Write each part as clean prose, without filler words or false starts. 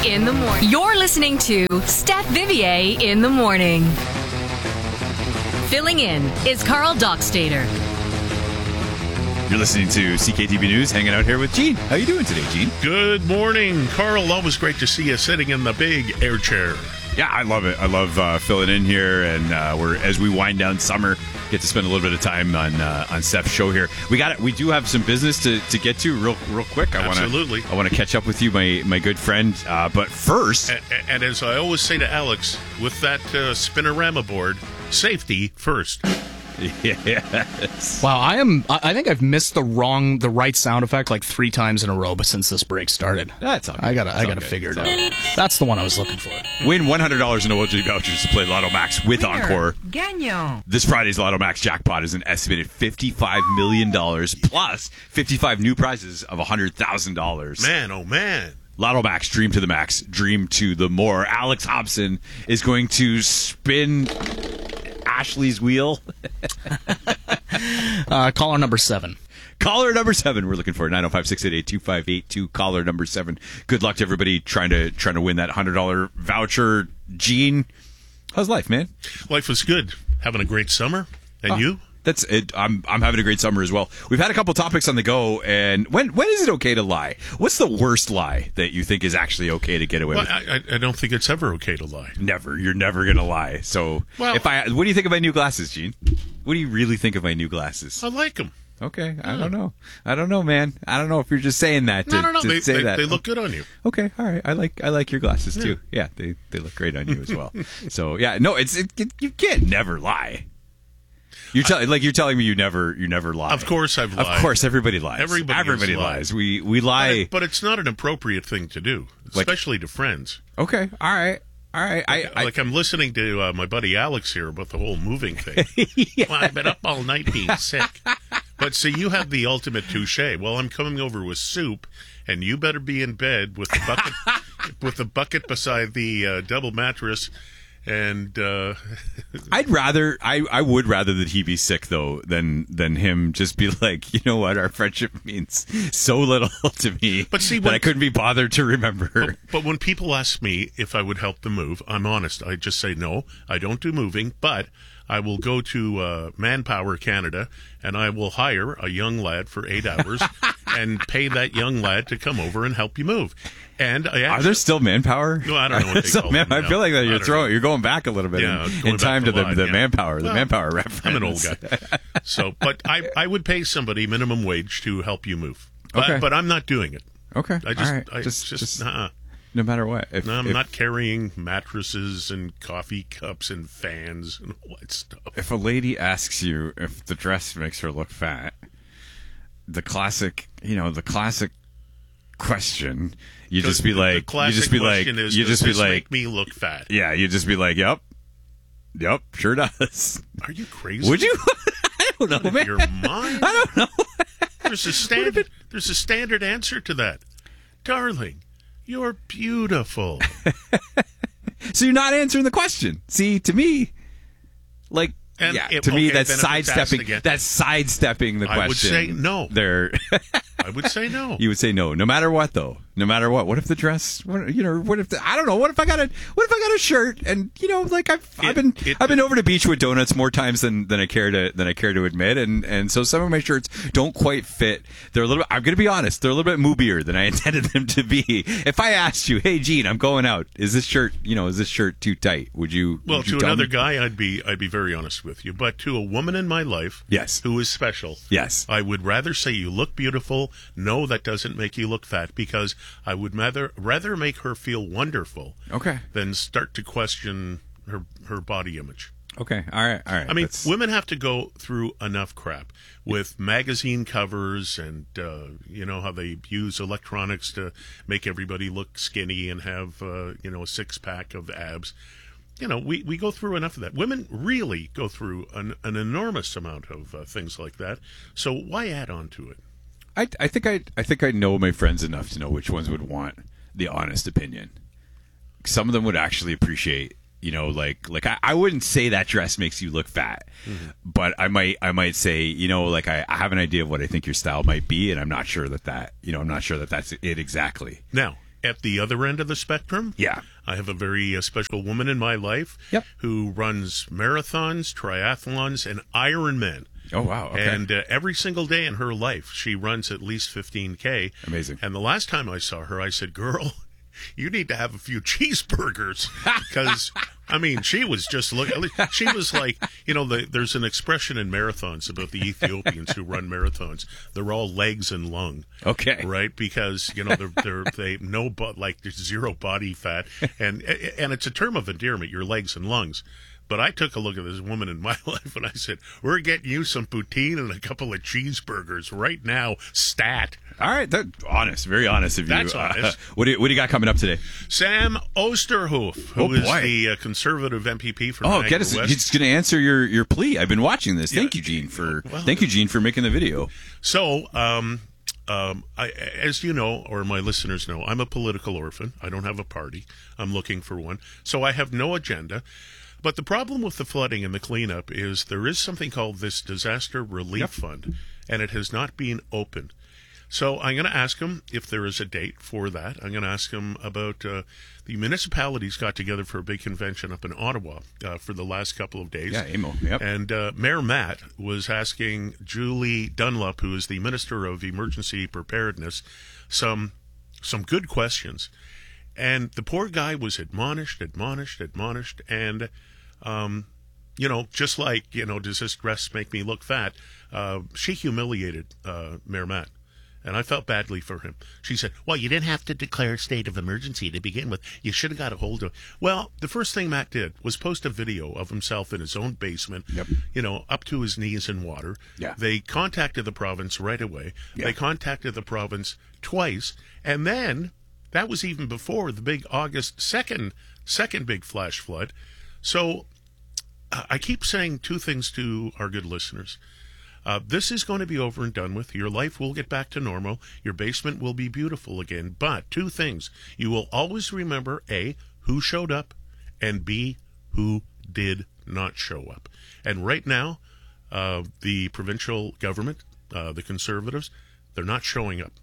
in the morning. You're listening to Steph Vivier in the morning. Filling in is Carl Dockstader. You're listening to CKTV News, hanging out here with Gene. How you doing today, Gene? Good morning, Carl. Always great to see you sitting in the big air chair. Yeah, I love it. I love filling in here, and as we wind down summer, get to spend a little bit of time on Steph's show here. We do have some business to get to real quick. Absolutely. I want to catch up with you, my good friend. But first, and as I always say to Alex, with that Spinorama board, safety first. Yes. Wow, I think I've missed the right sound effect like 3 times in a row, but since this break started. That's okay. I gotta figure it out. That's the one I was looking for. Win $100 in OLG vouchers to play Lotto Max with Encore. Gagnant. This Friday's Lotto Max jackpot is an estimated $55 million plus 55 new prizes of $100,000. Man, oh man. Lotto Max, dream to the max, dream to the more. Alex Hobson is going to spin Ashley's wheel. Caller number 7. Caller number 7. We're looking for 905-688-2582. Caller number 7. Good luck to everybody trying to win that $100 voucher. Gene, how's life, man? Life was good. Having a great summer. And you? That's it. I'm having a great summer as well. We've had a couple topics on the go, and when is it okay to lie? What's the worst lie that you think is actually okay to get away with? I don't think it's ever okay to lie. Never. You're never gonna lie. So, what do you think of my new glasses, Gene? What do you really think of my new glasses? I like them. Okay, I don't know. I don't know, man. I don't know if you're just saying that to say that. They look good on you. Okay, all right. I like your glasses too. Yeah, they look great on you as well. So yeah, no, you can't never lie. You're telling me you never lie. Of course I've lied. Of course everybody lies. Everybody lies. We lie. But it's not an appropriate thing to do, especially to friends. Okay. All right. I'm listening to my buddy Alex here about the whole moving thing. Yeah. Well, I've been up all night being sick. But see, you have the ultimate touche. Well, I'm coming over with soup, and you better be in bed with the bucket with the bucket beside the double mattress. And I would rather that he be sick though than him just be like, you know what, our friendship means so little to me that I couldn't be bothered to remember. But when people ask me if I would help them move, I'm honest. I just say no, I don't do moving, but I will go to Manpower Canada and I will hire a young lad for 8 hours and pay that young lad to come over and help you move. And are there still Manpower? No, I don't know what they call them. I feel like that you're going back a little bit in time to the Manpower, the Manpower reference. I'm an old guy. But I would pay somebody minimum wage to help you move. Okay. But I'm not doing it. Okay. I just no matter what. I'm not carrying mattresses and coffee cups and fans and all that stuff. If a lady asks you if the dress makes her look fat, the classic question, you just be like, make me look fat. Yeah, you just be like, yep, sure does. Are you crazy? Would you? I don't know, man. Your mind? I don't know. There's a standard answer to that, darling. You're beautiful. So you're not answering the question. See, to me, that's sidestepping. That's sidestepping the question. I would say no. I would say no. You would say no, no matter what, though. No matter what. What if the dress? I don't know. What if I got a shirt? And I've been over to Beechwood Donuts more times than I care to admit, and so some of my shirts don't quite fit. They're a little. I'm going to be honest. They're a little bit moobier than I intended them to be. If I asked you, hey Gene, I'm going out. Is this shirt too tight? Would you? Well, to another guy, I'd be very honest with you. But to a woman in my life, yes, who is special, yes, I would rather say you look beautiful. No, that doesn't make you look fat, because I would rather make her feel wonderful, okay, than start to question her body image. Okay, all right. I mean, women have to go through enough crap with magazine covers and how they use electronics to make everybody look skinny and have a 6-pack of abs. We go through enough of that. Women really go through an enormous amount of things like that. So why add on to it? I think I know my friends enough to know which ones would want the honest opinion. Some of them would actually appreciate, I wouldn't say that dress makes you look fat, but I might say, I have an idea of what I think your style might be, and I'm not sure that that's it exactly. Now, at the other end of the spectrum. Yeah. I have a very special woman in my life who runs marathons, triathlons, and Ironman. Oh, wow. Okay. And every single day in her life, she runs at least 15K. Amazing. And the last time I saw her, I said, girl, you need to have a few cheeseburgers. Because, I mean, she was just she was like, there's an expression in marathons about the Ethiopians who run marathons. They're all legs and lung. Okay. Right? Because, there's zero body fat. And it's a term of endearment, your legs and lungs. But I took a look at this woman in my life and I said, we're getting you some poutine and a couple of cheeseburgers right now, stat. All right. That's honest. Very honest of you. That's honest. What do you got coming up today? Sam Oosterhoef, who is the conservative MPP for Niagara West. He's going to answer your plea. I've been watching this. Thank you, Gene, for making the video. So, as you know, or my listeners know, I'm a political orphan. I don't have a party. I'm looking for one. So I have no agenda. But the problem with the flooding and the cleanup is there is something called this Disaster Relief Fund, and it has not been opened. So I'm going to ask him if there is a date for that. I'm going to ask him about the municipalities got together for a big convention up in Ottawa for the last couple of days. Yeah, AMO. Yep. And Mayor Matt was asking Julie Dunlop, who is the Minister of Emergency Preparedness, some good questions. And the poor guy was admonished, and, just like, does this dress make me look fat? She humiliated Mayor Matt, and I felt badly for him. She said, well, you didn't have to declare a state of emergency to begin with. You should have got a hold of it. Well, the first thing Matt did was post a video of himself in his own basement, up to his knees in water. Yeah. They contacted the province right away. Yeah. They contacted the province twice, and then... that was even before the big August second big flash flood. So I keep saying two things to our good listeners. This is going to be over and done with. Your life will get back to normal. Your basement will be beautiful again. But two things. You will always remember, A, who showed up, and B, who did not show up. And right now, the provincial government, the Conservatives, they're not showing up.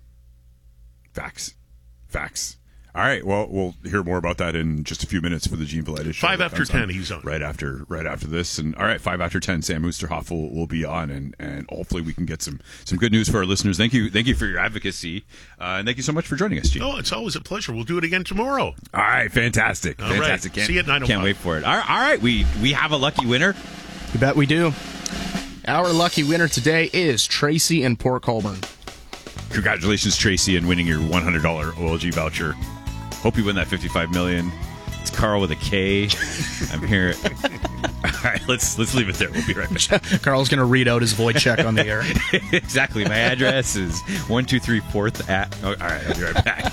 Facts. All right. Well, we'll hear more about that in just a few minutes for the Gene Valitis show. 5 after 10, he's on. Right after this. And all right, 5 after 10, Sam Oosterhoef will be on, and hopefully we can get some good news for our listeners. Thank you for your advocacy, and thank you so much for joining us, Gene. Oh, it's always a pleasure. We'll do it again tomorrow. All right, fantastic. All right. See you at 9:05. Can't wait for it. All right, we have a lucky winner. You bet we do. Our lucky winner today is Tracy in Port Colborne. Congratulations, Tracy, on winning your $100 OLG voucher. Hope you win that $55 million. It's Carl with a K. I'm here. All right, let's leave it there. We'll be right back. Carl's going to read out his void check on the air. Exactly. My address is 123 4th at... Oh, all right, I'll be right back.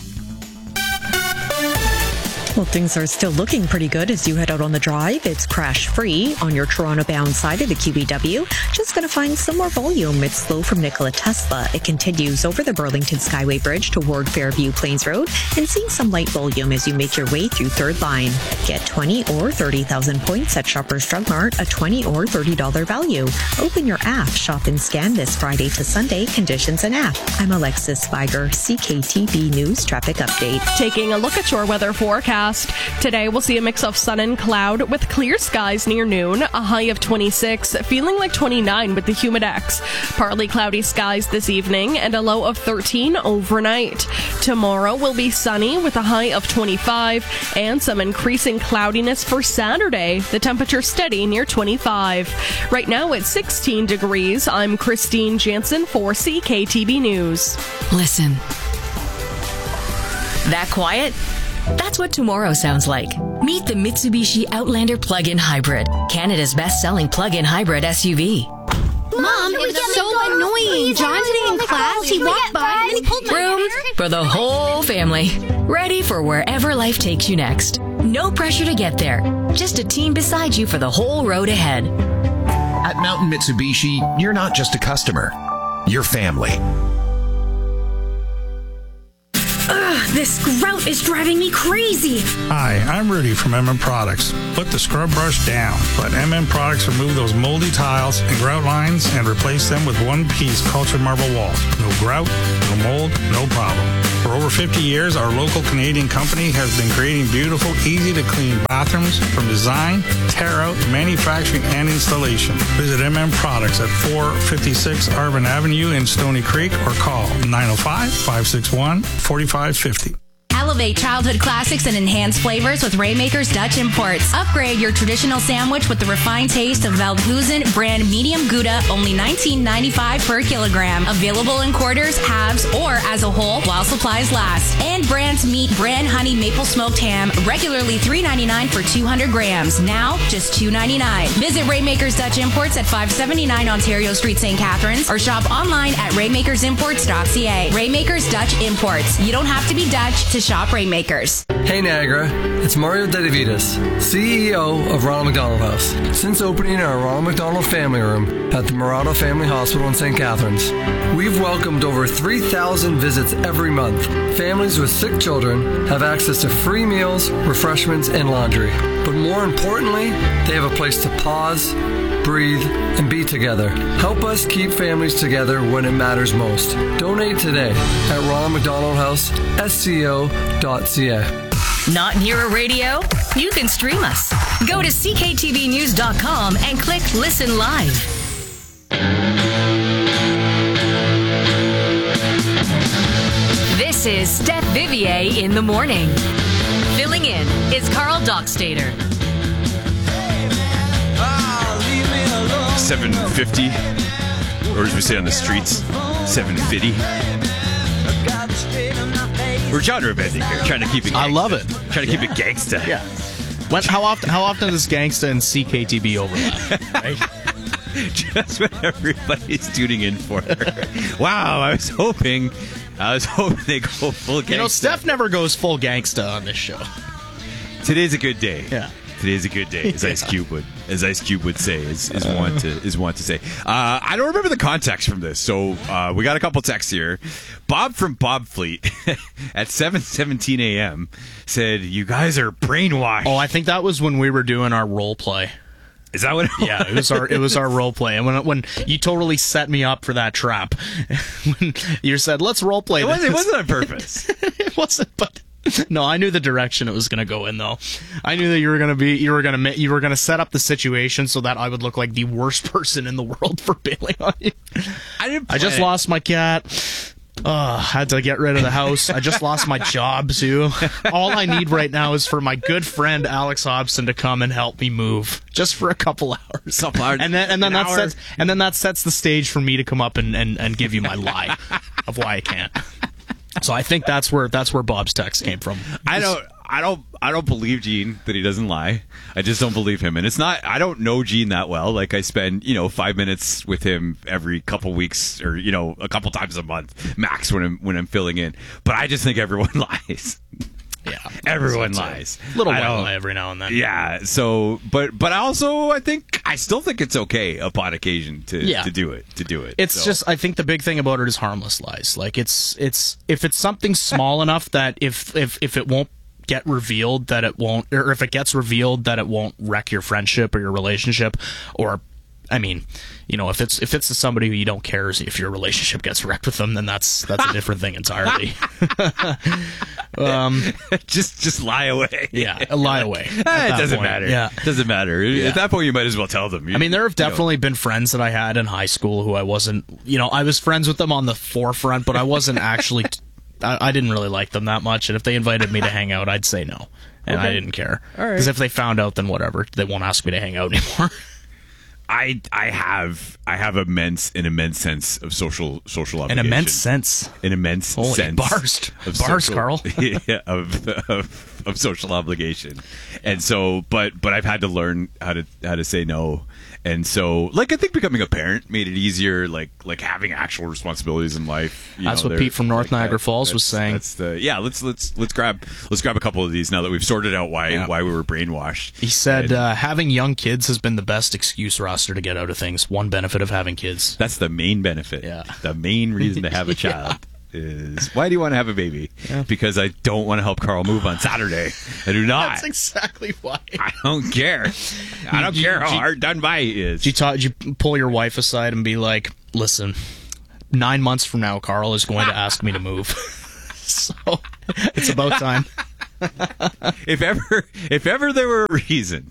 Well, things are still looking pretty good as you head out on the drive. It's crash-free on your Toronto-bound side of the QEW. Just going to find some more volume. It's slow from Nikola Tesla. It continues over the Burlington Skyway Bridge toward Fairview Plains Road and seeing some light volume as you make your way through Third Line. Get 20 or 30,000 points at Shoppers Drug Mart, a $20 or $30 value. Open your app, shop and scan this Friday to Sunday. Conditions and app. I'm Alexis Viger, CKTB News Traffic Update. Taking a look at your weather forecast. Today we'll see a mix of sun and cloud with clear skies near noon, a high of 26, feeling like 29 with the Humidex. Partly cloudy skies this evening and a low of 13 overnight. Tomorrow will be sunny with a high of 25 and some increasing cloudiness for Saturday. The temperature steady near 25. Right now it's 16 degrees. I'm Christine Jansen for CKTB News. Listen. That quiet? That's what tomorrow sounds like. Meet the Mitsubishi Outlander Plug-in Hybrid, Canada's best-selling plug-in hybrid SUV. Mom, it was so annoying. John today in class, he walked by and then he pulled my hair. Room for the whole family. Ready for wherever life takes you next. No pressure to get there. Just a team beside you for the whole road ahead. At Mountain Mitsubishi, you're not just a customer. You're family. This grout is driving me crazy. Hi, I'm Rudy from MM Products. Put the scrub brush down. Let MM Products remove those moldy tiles and grout lines and replace them with one-piece cultured marble walls. No grout, no mold, no problem. For over 50 years, our local Canadian company has been creating beautiful, easy-to-clean bathrooms from design, tear-out, manufacturing, and installation. Visit MM Products at 456 Arvin Avenue in Stony Creek or call 905-561-4550. Elevate childhood classics and enhance flavors with Raymaker's Dutch Imports. Upgrade your traditional sandwich with the refined taste of Veldhuizen brand medium Gouda, only $19.95 per kilogram. Available in quarters, halves, or as a whole while supplies last. And Brand's Meat brand honey maple smoked ham, regularly $3.99 for 200 grams. Now, just $2.99. Visit Raymaker's Dutch Imports at 579 Ontario Street, St. Catharines, or shop online at raymakersimports.ca. Raymaker's Dutch Imports. You don't have to be Dutch to shop Raymakers. Hey Niagara, it's Mario Dedivitas, CEO of Ronald McDonald House. Since opening our Ronald McDonald Family Room at the Murado Family Hospital in St. Catharines, we've welcomed over 3,000 visits every month. Families with sick children have access to free meals, refreshments, and laundry. But more importantly, they have a place to pause, breathe, and be together. Help us keep families together when it matters most. Donate today at Ronald McDonald House, SCO.ca. Not near a radio? You can stream us. Go to cktvnews.com and click Listen Live. This is Steph Vivier in the morning. Filling in is Carl Dockstader. 750, or as we say on the streets, 750. We're genre bending here, trying to keep it gangsta. I love it. Trying to keep it gangsta. Yeah. How often does gangsta and CKTB overlap? Right? Just when everybody's tuning in for her. Wow, I was hoping they go full gangsta. You know, Steph never goes full gangsta on this show. Today's a good day. Yeah. Today's a good day, as Ice Cube would say, is one to say. I don't remember the context from this, so we got a couple texts here. Bob from Bob Fleet at 7:17 a.m. said, "You guys are brainwashed." Oh, I think that was when we were doing our role play. Is that what? Yeah, it was our role play, and when you totally set me up for that trap, when you said, "Let's role play," it wasn't on purpose. It wasn't, but. No, I knew the direction it was going to go in, though. I knew that you were going to set up the situation so that I would look like the worst person in the world for bailing on you. I just lost my cat. Had to get rid of the house. I just lost my job too. All I need right now is for my good friend Alex Hobson to come and help me move, just for a couple hours. And then that sets the stage for me to come up and give you my lie of why I can't. So I think that's where Bob's text came from. I don't believe Gene that he doesn't lie. I just don't believe him. And it's not, I don't know Gene that well. Like, I spend, 5 minutes with him every couple weeks, or, a couple times a month max when I'm filling in. But I just think everyone lies. Yeah, everyone lies. Little white lie every now and then. Yeah. So, but I still think it's okay upon occasion to do it. It's just, I think the big thing about it is harmless lies. Like, it's if it's something small enough that if it won't get revealed, that it won't, or if it gets revealed, that it won't wreck your friendship or your relationship, or, I mean, if it's to somebody who you don't care if your relationship gets wrecked with them, then that's a different thing entirely. Just lie away. Yeah, lie away. It doesn't matter. Yeah, it doesn't matter. Yeah. At that point, you might as well tell them. I mean, there have definitely been friends that I had in high school who I wasn't. I was friends with them on the forefront, but I wasn't actually. I didn't really like them that much, and if they invited me to hang out, I'd say no, and I didn't care. Because if they found out, then whatever, they won't ask me to hang out anymore. I have an immense sense of social obligation. An immense sense. Holy bars, Carl. Yeah, of social obligation, and so, but I've had to learn how to say no, and so, like, I think becoming a parent made it easier, like having actual responsibilities in life. That's what Pete from North Niagara Falls was saying. Let's grab a couple of these now that we've sorted out why we were brainwashed. He said having young kids has been the best excuse roster to get out of things. One benefit of having kids. That's the main benefit. Yeah. The main reason to have a child is, why do you want to have a baby? Yeah. Because I don't want to help Carl move on Saturday. I do not. That's exactly why. I don't care. I don't care how hard done by he is. Did you pull your wife aside and be like, listen, 9 months from now, Carl is going to ask me to move. So it's about time. If ever there were a reason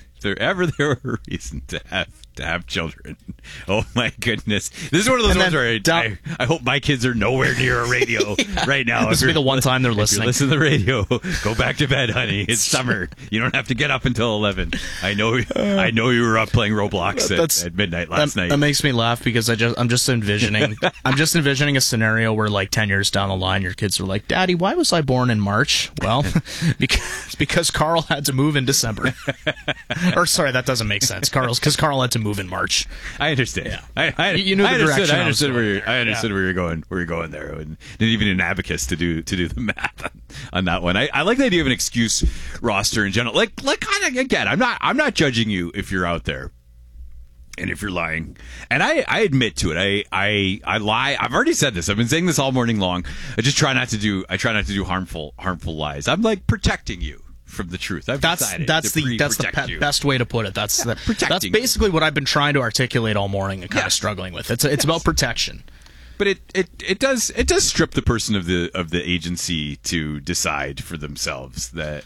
to have children, oh my goodness, this is one of those ones where I hope my kids are nowhere near a radio right now. This will be the one time they're listening. If you listen to the radio, go back to bed, honey. It's summer. You don't have to get up until 11. I know you were up playing Roblox at midnight last night. That makes me laugh because I'm just envisioning a scenario where like 10 years down the line, your kids are like, Daddy, why was I born in March? Well, because Carl had to move in December. Or sorry, that doesn't make sense. Because Carl had to move in March. I understand. Yeah. You knew the direction. I understood where you're going. Where you're going there. And didn't even need an abacus to do the math on that one. I like the idea of an excuse roster in general. Like again, I'm not judging you if you're out there. And if you're lying, and I admit to it, I lie. I've already said this. I've been saying this all morning long. I try not to do harmful lies. I'm like protecting you from the truth. That's the best way to put it. That's basically what I've been trying to articulate all morning and kind of struggling with. It's about protection. But it does strip the person of the agency to decide for themselves that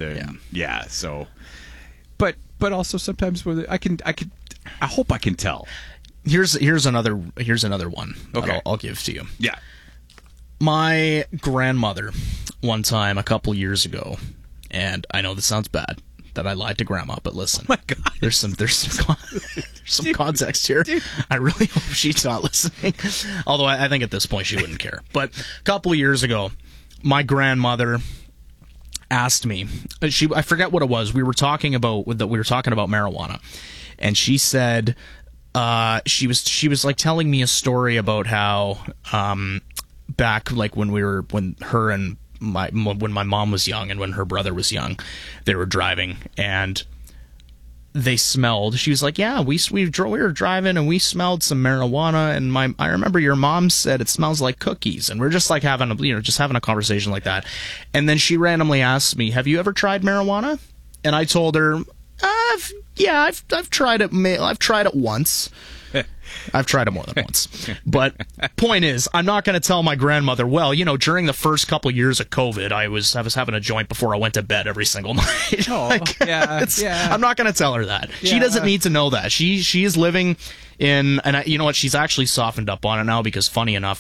So, but also sometimes where I hope I can tell. Here's another one. Okay, I'll give to you. Yeah, my grandmother one time a couple years ago, and I know this sounds bad that I lied to Grandma, but listen, oh my God, there's some context here. Dude. I really hope she's not listening. Although I think at this point she wouldn't care. But a couple of years ago, my grandmother asked me. I forget what it was. We were talking about marijuana. And she said, she was like telling me a story about how back like when my mom was young and when her brother was young, they were driving and they smelled. She was like, yeah, we were driving and we smelled some marijuana, and I remember your mom said it smells like cookies, and we're just like having a conversation like that, and then she randomly asked me, have you ever tried marijuana? And I told her, I've tried it. I've tried it once. I've tried it more than once. But point is, I'm not going to tell my grandmother, well, during the first couple of years of COVID, I was having a joint before I went to bed every single night. I'm not going to tell her that. Yeah. She doesn't need to know that. She is living in, and you know what? She's actually softened up on it now because, funny enough,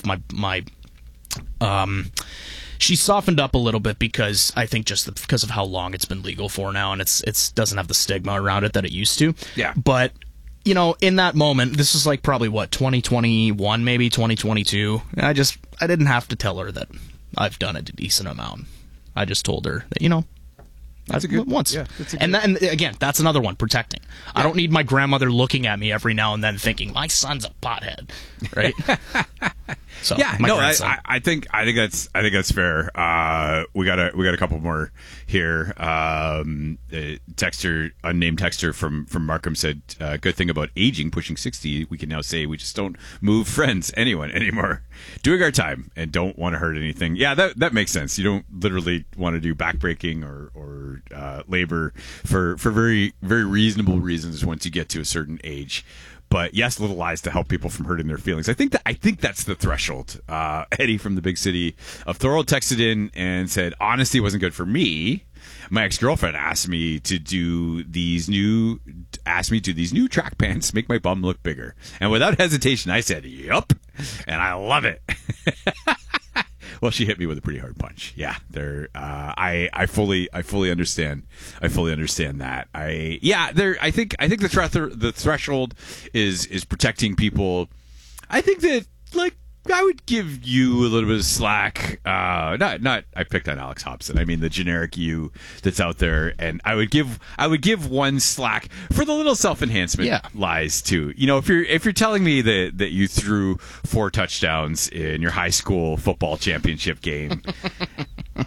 she's softened up a little bit because I think because of how long it's been legal for now, and it's doesn't have the stigma around it that it used to. Yeah. But in that moment, this is like probably 2021, maybe 2022. I didn't have to tell her that I've done it a decent amount. I just told her that that's a good once. Yeah, and again, that's another one, protecting. Yeah. I don't need my grandmother looking at me every now and then thinking my son's a pothead, right? So, yeah, no, I think that's fair. We got a couple more here. Unnamed texter from Markham said, good thing about aging, pushing 60, we can now say we just don't move friends, anyone anymore. Doing our time and don't want to hurt anything. Yeah, that makes sense. You don't literally want to do backbreaking or labor for very, very reasonable reasons once you get to a certain age. But yes, little lies to help people from hurting their feelings. I think that's the threshold. Eddie from the big city of Thorold texted in and said, honesty wasn't good for me. My ex-girlfriend asked me to do these new track pants, make my bum look bigger. And without hesitation, I said, yup. And I love it. Well, she hit me with a pretty hard punch. Yeah, I fully understand. I fully understand that. I think the threshold is protecting people. I think that I would give you a little bit of slack. Not I picked on Alex Hobson. I mean the generic you that's out there, and I would give one slack for the little self-enhancement lies too. If you're telling me that you threw 4 touchdowns in your high school football championship game.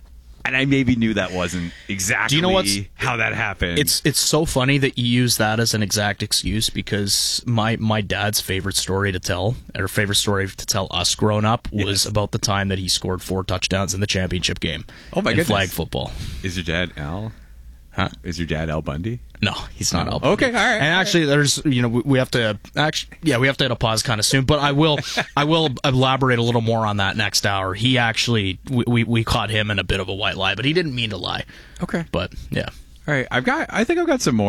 And I maybe knew that wasn't exactly how that happened. It's so funny that you use that as an exact excuse, because my dad's favorite story to tell us growing up was about the time that he scored 4 touchdowns in the championship game. Oh my goodness. Flag football. Is your dad Al? Huh? Is your dad Al Bundy? No, he's not Al Bundy. Okay, all right. And actually, there's we have to hit a pause kind of soon, but I will elaborate a little more on that next hour. He actually we caught him in a bit of a white lie, but he didn't mean to lie. Okay, but yeah. All right, I think I've got some more.